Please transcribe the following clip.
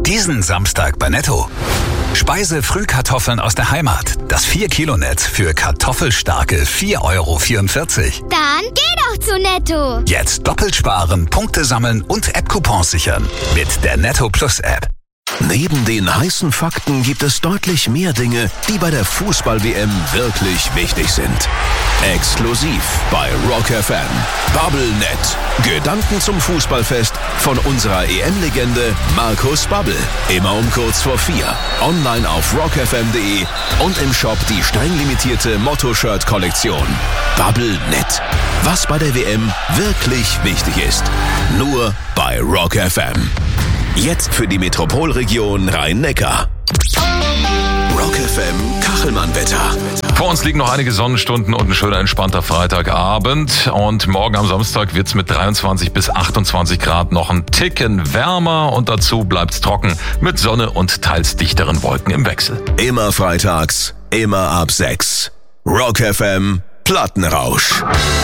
Diesen Samstag bei Netto. Speise-Frühkartoffeln aus der Heimat. Das 4-Kilo-Netz für kartoffelstarke 4,44 €. Dann geh doch zu Netto. Jetzt doppelt sparen, Punkte sammeln und App-Coupons sichern. Mit der Netto Plus App. Neben den heißen Fakten gibt es deutlich mehr Dinge, die bei der Fußball-WM wirklich wichtig sind. Exklusiv bei Rock FM. Bubblenet. Gedanken zum Fußballfest von unserer EM-Legende Markus Babbel. Immer um kurz vor 4. Online auf rockfm.de und im Shop die streng limitierte Motto-Shirt-Kollektion. Bubblenet. Was bei der WM wirklich wichtig ist. Nur bei Rock FM. Jetzt für die Metropolregion Rhein-Neckar. Rock FM Kachelmann-Wetter. Vor uns liegen noch einige Sonnenstunden und ein schöner, entspannter Freitagabend. Und morgen am Samstag wird's mit 23 bis 28 Grad noch ein Ticken wärmer. Und dazu bleibt's trocken mit Sonne und teils dichteren Wolken im Wechsel. Immer freitags, immer ab 6. Rock FM Plattenrausch.